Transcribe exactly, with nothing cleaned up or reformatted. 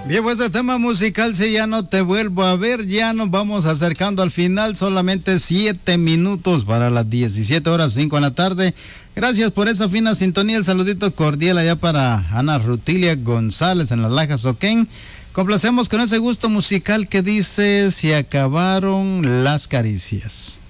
Bien, pues el tema musical, si ya no te vuelvo a ver, ya nos vamos acercando al final, solamente siete minutos para las diecisiete horas cinco de la tarde. Gracias por esa fina sintonía, el saludito cordial allá para Ana Rutilia González en las Lajas Oquén. Complacemos con ese gusto musical que dice: se acabaron las caricias.